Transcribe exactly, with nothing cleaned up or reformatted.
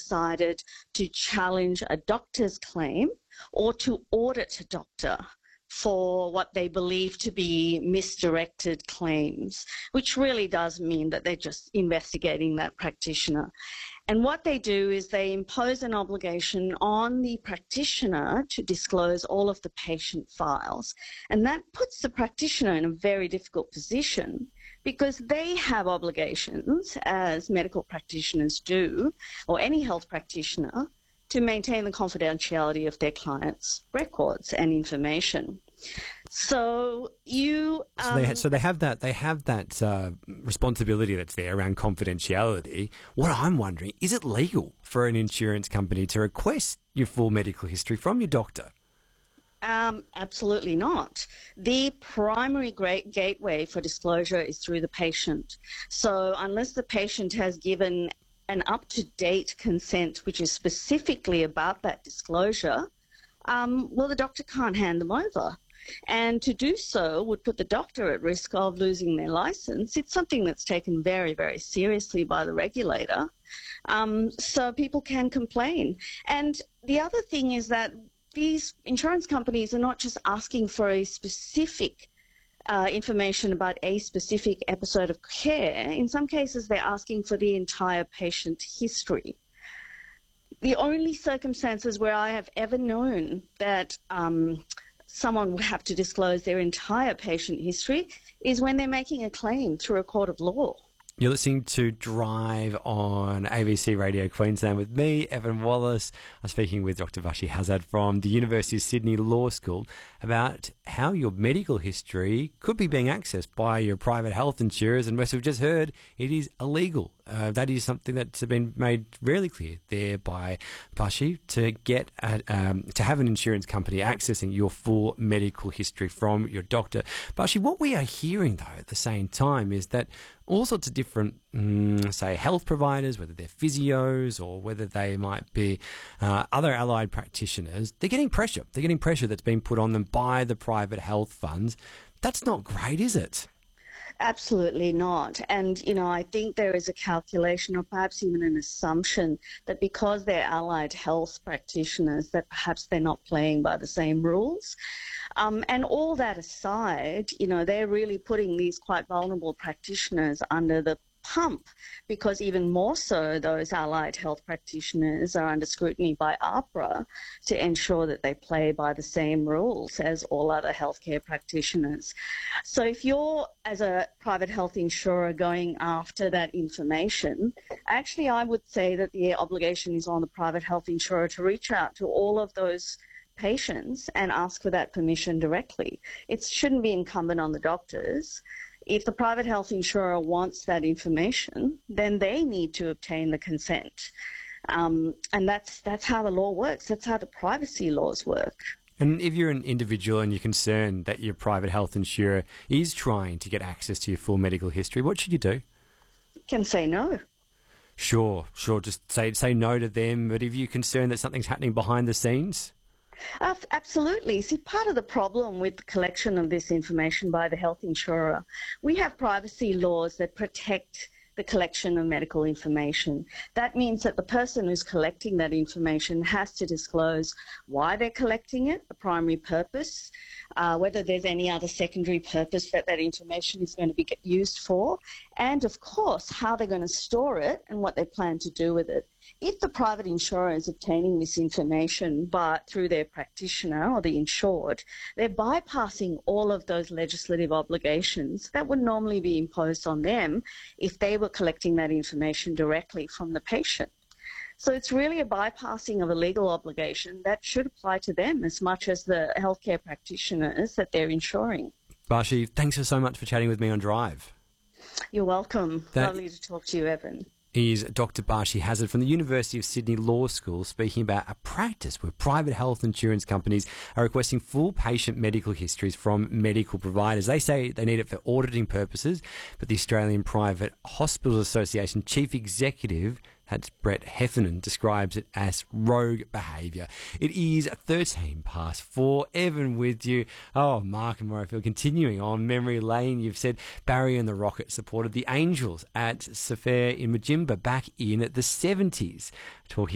decided to challenge a doctor's claim or to audit a doctor for what they believe to be misdirected claims, which really does mean that they're just investigating that practitioner. And what they do is they impose an obligation on the practitioner to disclose all of the patient files. And that puts the practitioner in a very difficult position because they have obligations, as medical practitioners do, or any health practitioner, to maintain the confidentiality of their clients' records and information. So you, um, so, they, so they have that. They have that uh, responsibility that's there around confidentiality. What I'm wondering, is it legal for an insurance company to request your full medical history from your doctor? Um, absolutely not. The primary great gateway for disclosure is through the patient. So unless the patient has given an up-to-date consent which is specifically about that disclosure, um, well, the doctor can't hand them over. And to do so would put the doctor at risk of losing their license. It's something that's taken very, very seriously by the regulator. Um, so people can complain. And the other thing is that these insurance companies are not just asking for a specific uh, information about a specific episode of care. In some cases, they're asking for the entire patient history. The only circumstances where I have ever known that um, someone would have to disclose their entire patient history is when they're making a claim through a court of law. You're listening to Drive on A B C Radio Queensland with me, Evan Wallace. I'm speaking with Doctor Vashi Hazard from the University of Sydney Law School about how your medical history could be being accessed by your private health insurers. And as we've just heard, it is illegal. Uh, that is something that's been made really clear there by Vashi, to get a, um, to have an insurance company accessing your full medical history from your doctor. Vashi, what we are hearing though at the same time is that all sorts of different, mm, say, health providers, whether they're physios or whether they might be uh, other allied practitioners, they're getting pressure. They're getting pressure that's been put on them by the private health funds. That's not great, is it? Absolutely not. And, you know, I think there is a calculation or perhaps even an assumption that because they're allied health practitioners that perhaps they're not playing by the same rules. Um, and all that aside, you know, they're really putting these quite vulnerable practitioners under the pump, because even more so those allied health practitioners are under scrutiny by AHPRA to ensure that they play by the same rules as all other healthcare practitioners. So if you're, as a private health insurer, going after that information, actually I would say that the obligation is on the private health insurer to reach out to all of those patients and ask for that permission directly. It shouldn't be incumbent on the doctors. If the private health insurer wants that information, then they need to obtain the consent. Um, and that's that's how the law works. That's how the privacy laws work. And if you're an individual and you're concerned that your private health insurer is trying to get access to your full medical history, what should you do? You can say no. Sure, sure. Just say say no to them. But if you're concerned that something's happening behind the scenes? Uh, absolutely. See, part of the problem with the collection of this information by the health insurer, we have privacy laws that protect the collection of medical information. That means that the person who's collecting that information has to disclose why they're collecting it, the primary purpose, uh, whether there's any other secondary purpose that that information is going to be used for, and of course how they're going to store it and what they plan to do with it. If the private insurer is obtaining this information but through their practitioner or the insured, they're bypassing all of those legislative obligations that would normally be imposed on them if they were collecting that information directly from the patient. So it's really a bypassing of a legal obligation that should apply to them as much as the healthcare practitioners that they're insuring. Vashi, thanks so much for chatting with me on Drive. You're welcome. That- Lovely to talk to you, Evan. Is Doctor Vashi Hazard from the University of Sydney Law School speaking about a practice where private health insurance companies are requesting full patient medical histories from medical providers. They say they need it for auditing purposes, but the Australian Private Hospitals Association Chief Executive, that's Brett Heffernan, describes it as rogue behaviour. It is thirteen past four. Evan with you. Oh, Mark and Morayfield, continuing on memory lane. You've said Barry and the Rocket supported the Angels at Safair in Majimba back in the seventies. Talking